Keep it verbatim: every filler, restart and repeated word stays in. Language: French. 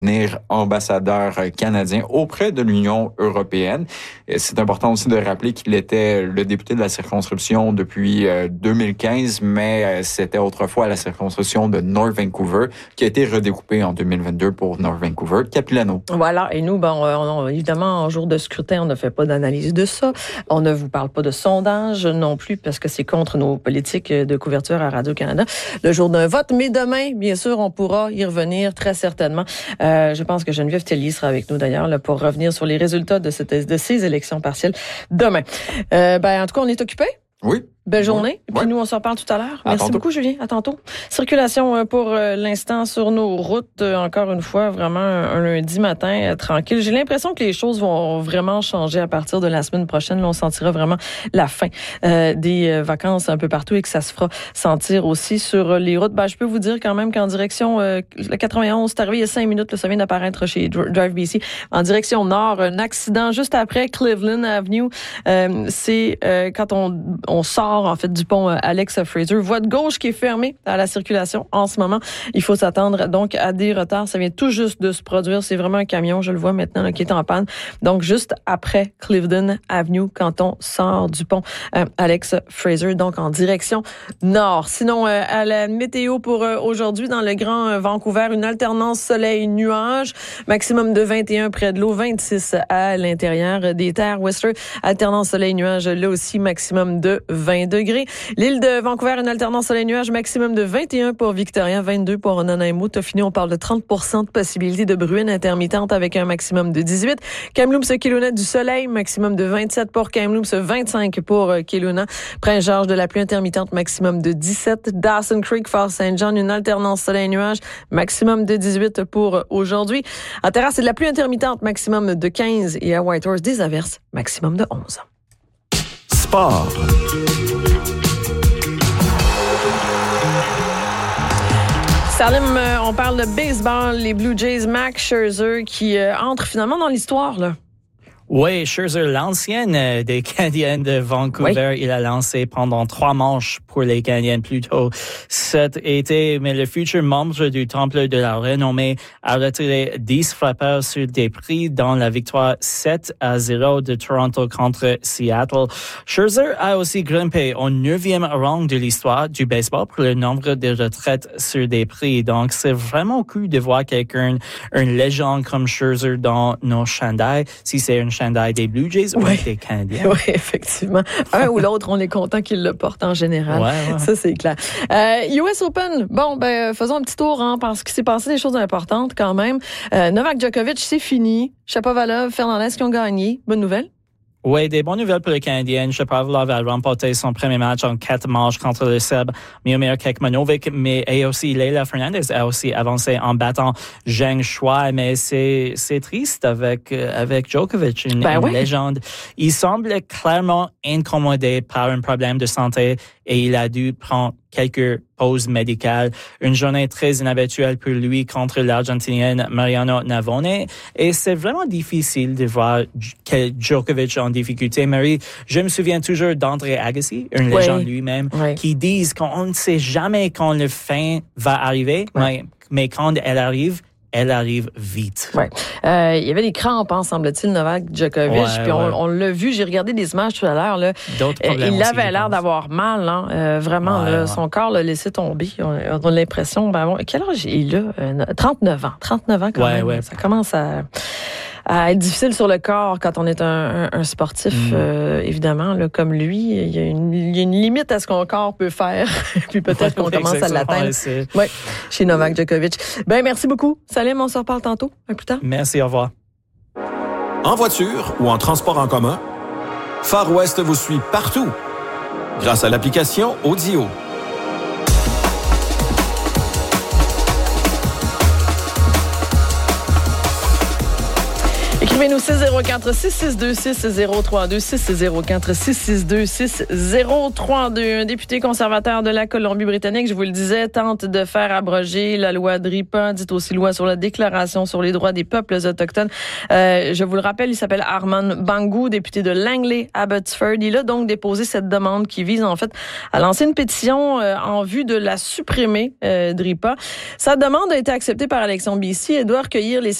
ambassadeur canadien auprès de l'Union européenne. C'est important aussi de rappeler qu'il était le député de la circonscription depuis deux mille quinze, mais c'était autrefois la circonscription de North Vancouver qui a été redécoupée en deux mille vingt-deux pour North Vancouver. Capilano. Voilà, et nous, bon, on, évidemment, en jour de scrutin, on ne fait pas d'analyse de ça. On ne vous parle pas de sondage non plus parce que c'est contre nos politiques de couverture à Radio-Canada le jour d'un vote. Mais demain, bien sûr, on pourra y revenir très certainement. Euh, je pense que Geneviève Tellier sera avec nous d'ailleurs là, pour revenir sur les résultats de, cette, de ces élections partielles demain. Euh, ben, en tout cas, on est occupés. Oui. Belle journée. Et puis ouais. nous, on se reparle tout à l'heure. À Merci tantôt. beaucoup, Julien. À tantôt. Circulation pour l'instant sur nos routes. Encore une fois, vraiment un lundi matin tranquille. J'ai l'impression que les choses vont vraiment changer à partir de la semaine prochaine. Là, on sentira vraiment la fin euh, des vacances un peu partout et que ça se fera sentir aussi sur les routes. Ben, je peux vous dire quand même qu'en direction euh, le quatre-vingt-onze, c'est arrivé il y a cinq minutes. Là, ça vient d'apparaître chez Drive B C. En direction nord, un accident juste après Cleveland Avenue. Euh, c'est euh, quand on, on sort en fait du pont Alex Fraser. Voie de gauche qui est fermée à la circulation en ce moment. Il faut s'attendre donc à des retards. Ça vient tout juste de se produire. C'est vraiment un camion, je le vois maintenant, là, qui est en panne. Donc, juste après Cleveland Avenue, quand on sort du pont euh, Alex Fraser, donc en direction nord. Sinon, euh, à la météo pour euh, aujourd'hui, dans le Grand euh, Vancouver, une alternance soleil-nuage, maximum de vingt et un près de l'eau, vingt-six à l'intérieur des terres. Whistler, alternance soleil-nuage, là aussi, maximum de vingt degrés. L'île de Vancouver, une alternance soleil-nuage, maximum de vingt et un pour Victoria, vingt-deux pour Nanaimo. Tofino, on parle de trente pour cent de possibilité de bruine intermittente avec un maximum de dix-huit. Kamloops, Kelowna, du soleil, maximum de vingt-sept pour Kamloops, vingt-cinq pour Kelowna. Prince-Georges, de la pluie intermittente, maximum de dix-sept. Dawson Creek, Fort-Saint-Jean, une alternance soleil-nuage, maximum de dix-huit pour aujourd'hui. À Terrasse, c'est de la pluie intermittente, maximum de quinze. Et à Whitehorse, des averses, maximum de onze. Sport. Salim, on parle de baseball, les Blue Jays, Max Scherzer qui euh, entre finalement dans l'histoire, là. Oui, Scherzer, l'ancienne euh, des Canadiens de Vancouver, oui. Il a lancé pendant trois manches pour les Canadiens plus tôt cet été, mais le futur membre du Temple de la Renommée a retiré dix frappeurs sur des prix dans la victoire sept à zéro de Toronto contre Seattle. Scherzer a aussi grimpé au neuvième rang de l'histoire du baseball pour le nombre de retraites sur des prix. Donc, c'est vraiment cool de voir quelqu'un, une légende comme Scherzer dans nos chandails. Si c'est une chandail des Blue Jays ou oui. des Canadiens. Oui, effectivement. Un ou l'autre, on est content qu'ils le portent en général. Ouais, ouais. Ça, c'est clair. Euh, U S Open, bon, ben, faisons un petit tour, hein, parce qu'il s'est passé des choses importantes quand même. Euh, Novak Djokovic, c'est fini. Shapovalov, Fernandez qui ont gagné. Bonne nouvelle. Oui, des bonnes nouvelles pour les Canadiens. Shapovalov a remporté son premier match en quatre manches contre le Serbe Miomir Kekmanovic, mais et aussi Leylah Fernandez a aussi avancé en battant Zheng Shuai. Mais c'est c'est triste avec avec Djokovic, une, ben une oui. légende. Il semble clairement incommodé par un problème de santé et il a dû prendre quelques pauses médicales. Une journée très inhabituelle pour lui contre l'Argentinienne Mariano Navone. Et c'est vraiment difficile de voir Djokovic en difficulté. Marie, je me souviens toujours d'André Agassi, une oui. légende lui-même, oui. qui disent qu'on ne sait jamais quand le fin va arriver, oui. mais, mais quand elle arrive, elle arrive vite. Ouais. Euh, il y avait des crampes, hein, semble-t-il, Novak Djokovic. Ouais, puis on, ouais. on l'a vu, j'ai regardé des images tout à l'heure. Là. D'autres problèmes il aussi, avait l'air d'avoir mal, hein, euh, vraiment. Ouais, là, ouais. Son corps l'a laissé tomber. On, on a l'impression, ben bon, quel âge il a? Euh, trente-neuf ans. trente-neuf ans quand ouais, même. Ouais. Ça commence à... à être difficile sur le corps quand on est un, un, un sportif, mm. euh, évidemment, là, comme lui. Il y, a une, il y a une limite à ce qu'on corps peut faire, puis peut-être qu'on commence à l'atteindre. Ouais, oui, chez Novak Djokovic. Ben, merci beaucoup. Salim, on se reparle tantôt. À plus tard. Merci, au revoir. En voiture ou en transport en commun, Far West vous suit partout grâce à l'application Audio. Écrivez Écrivez-nous six zéro quatre six six deux six zéro trois deux, six zéro quatre six six deux six zéro trois deux. Un député conservateur de la Colombie-Britannique, je vous le disais, tente de faire abroger la loi D R I P A, dite aussi loi sur la déclaration sur les droits des peuples autochtones. Euh, je vous le rappelle, il s'appelle Armand Bangou, député de Langley-Abbotsford. Il a donc déposé cette demande qui vise en fait à lancer une pétition euh, en vue de la supprimer, euh, D R I P A. Sa demande a été acceptée par Élections B C et doit recueillir les